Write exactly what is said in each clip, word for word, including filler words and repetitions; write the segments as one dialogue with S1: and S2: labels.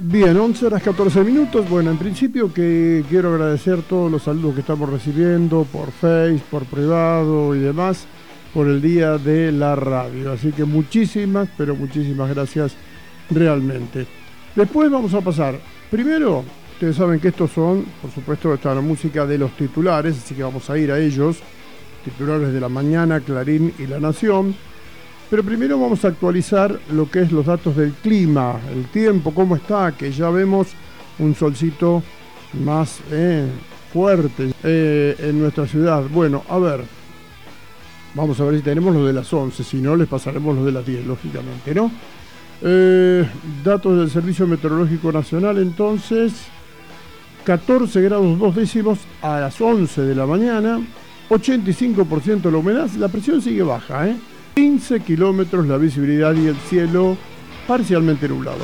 S1: Bien, once horas catorce minutos. Bueno, en principio que quiero agradecer todos los saludos que estamos recibiendo por Face, por privado y demás, por el día de la radio. Así que muchísimas, pero muchísimas gracias realmente. Después vamos a pasar, primero, ustedes saben que estos son, por supuesto, esta es la música de los titulares, así que vamos a ir a ellos. Titulares de La Mañana, Clarín y La Nación. Pero primero vamos a actualizar lo que es los datos del clima, el tiempo, cómo está, que ya vemos un solcito más eh, fuerte eh, en nuestra ciudad. Bueno, a ver, vamos a ver si tenemos los de las once, si no les pasaremos los de las diez, lógicamente, ¿no? Eh, datos del Servicio Meteorológico Nacional, entonces, catorce grados dos décimos a las once de la mañana, ochenta y cinco por ciento la humedad, la presión sigue baja, ¿eh? quince kilómetros la visibilidad y el cielo parcialmente nublado.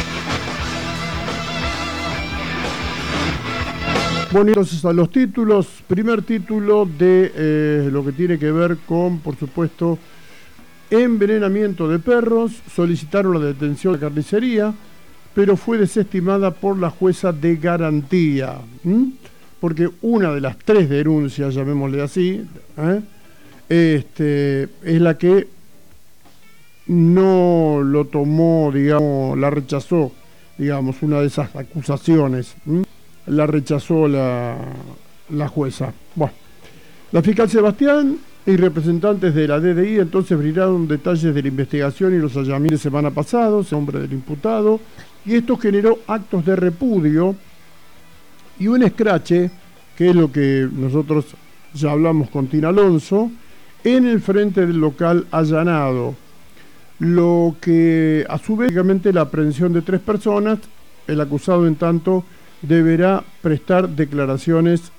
S1: Bueno, entonces a los títulos, primer título de eh, lo que tiene que ver con, por supuesto, envenenamiento de perros. Solicitaron la detención de carnicería, pero fue desestimada por la jueza de garantía, ¿Mm? porque una de las tres denuncias, llamémosle así, ¿eh? Este, es la que no lo tomó, digamos, la rechazó, digamos, una de esas acusaciones, ¿m? la rechazó la, la jueza. Bueno, la fiscal Sebastián y representantes de la D D I entonces brindaron detalles de la investigación y los hallamientos de semana pasada, nombre del imputado, y esto generó actos de repudio y un escrache, que es lo que nosotros ya hablamos con Tina Alonso, en el frente del local allanado, lo que a su vez la aprehensión de tres personas. El acusado en tanto deberá prestar declaraciones